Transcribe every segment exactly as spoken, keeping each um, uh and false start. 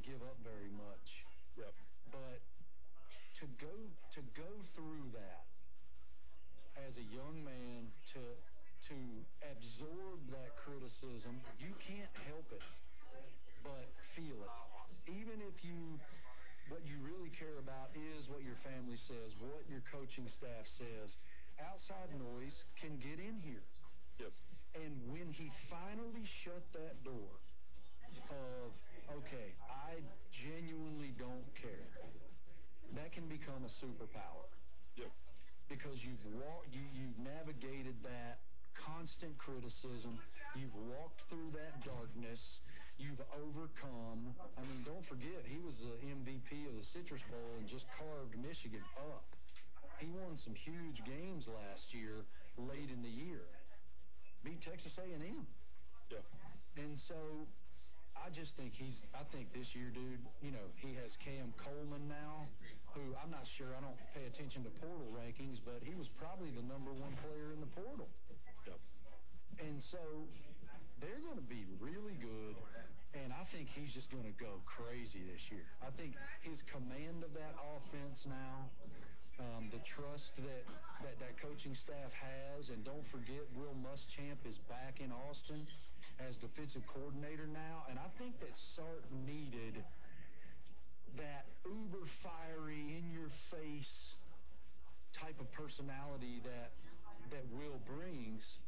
give up very much. Yep. But to go to go through that as a young man, to to absorb that criticism, you can't help it but feel it. Even if you, what you really care about is what your family says, what your coaching staff says. Outside noise can get in here. Yep. And when he finally shut that door of, okay, I genuinely don't care, that can become a superpower. Yep. Because you've walked, you, you've navigated that constant criticism. You've walked through that darkness. You've overcome. I mean, don't forget, he was the M V P of the Citrus Bowl and just carved Michigan up. He won some huge games last year, late in the year. Beat Texas A and M. Yeah. And so I just think he's, I think this year, dude, you know, he has Cam Coleman now, who I'm not sure, I don't pay attention to portal rankings, but he was probably the number one player in the portal. Yep. And so they're going to be really good, and I think he's just going to go crazy this year. I think his command of that offense now, um, the trust that, that that coaching staff has, and don't forget Will Muschamp is back in Austin as defensive coordinator now, and I think that Sark needed that uber fiery, in-your-face type of personality that that Will brings.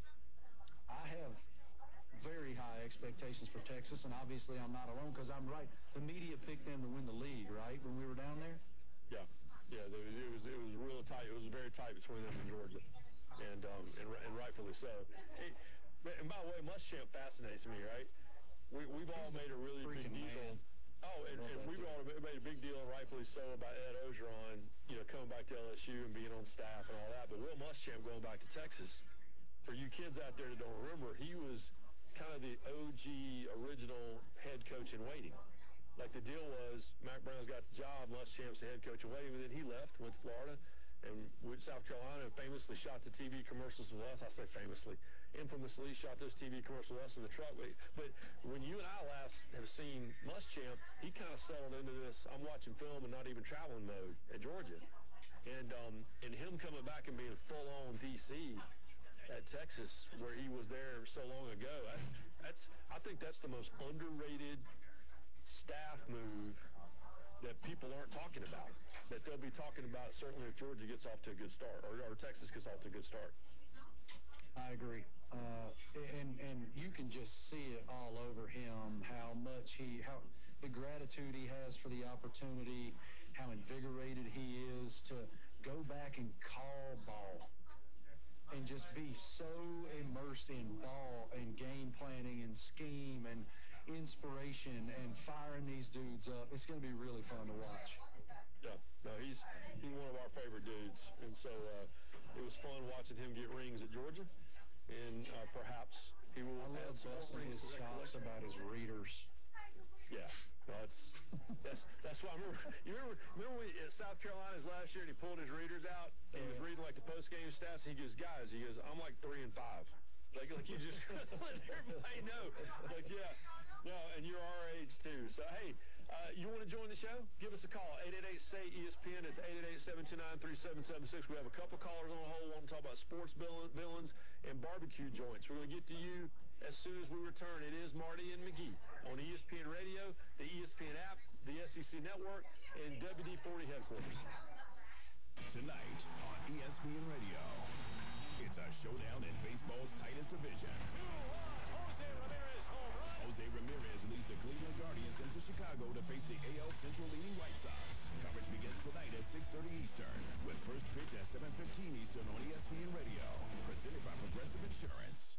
I have very high expectations for Texas, and obviously I'm not alone because I'm right. The media picked them to win the league, right, when we were down there? Yeah, yeah. It was it was real tight. It was very tight between them and Georgia, and um, and, and rightfully so. It, and by the way, Muschamp fascinates me, right? We we've all made a really big deal. Man. Oh, and, and we've all made a big deal, and rightfully so, about Ed Ogeron, you know, coming back to L S U and being on staff and all that. But Will Muschamp going back to Texas, for you kids out there that don't remember, he was kind of the O G original head coach in waiting. Like the deal was, Mack Brown's got the job, Muschamp's the head coach in waiting, but then he left, went to Florida, and went to South Carolina, and famously shot the T V commercials with us. I say famously. Infamously shot those T V commercials with us in the truck. But, but when you and I last have seen Muschamp, he kind of settled into this, I'm watching film and not even traveling mode at Georgia. And, um, and him coming back and being full-on D C at Texas, where he was there so long ago, that, that's I think that's the most underrated staff move that people aren't talking about, that they'll be talking about certainly if Georgia gets off to a good start, or, or Texas gets off to a good start. I agree. Uh, and and you can just see it all over him, how much he, how the gratitude he has for the opportunity, how invigorated he is to go back and call ball and just be so immersed in ball and game planning and scheme and inspiration and firing these dudes up. It's going to be really fun to watch. Yeah, no, he's he's one of our favorite dudes, and so uh, it was fun watching him get rings at Georgia, and uh, perhaps he will. I love busting his chops about his readers. Yeah, no, that's that's that's why I remember. You remember remember when, at South Carolina's last year, and he pulled his readers out, and he was reading like the post game stats, and he goes, "Guys, he goes, I'm like three and five." Like, like you just let everybody know. Like, yeah, no, and you're our age, too. So, hey, uh, you want to join the show? Give us a call. eight eight eight, S A Y, E S P N. It's eight eight eight, seven two nine, three seven seven six. We have a couple callers on hold wanting to talk about sports villains and barbecue joints. We're going to get to you as soon as we return. It is Marty and McGee on E S P N Radio, the E S P N app, the S E C Network, and W D forty headquarters. Tonight on E S P N Radio, it's a showdown in baseball's tightest division. two one, Jose Ramirez home run. Jose Ramirez leads the Cleveland Guardians into Chicago to face the A L Central leading White Sox. Coverage begins tonight at six thirty Eastern, with first pitch at seven fifteen Eastern on E S P N Radio. Presented by Progressive Insurance.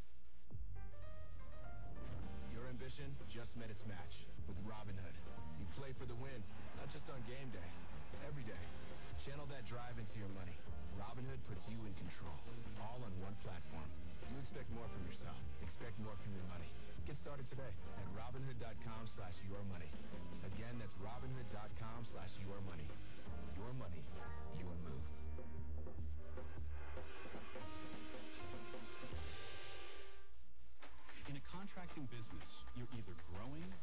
Your ambition just met its match with Robinhood. You play for the win, not just on game day, every day. Channel that drive into your money. Robinhood puts you in control, all on one platform. You expect more from yourself. Expect more from your money. Get started today at Robinhood.com slash your money. Again, that's Robinhood.com slash your money. Your money, your move. In a contracting business, you're either growing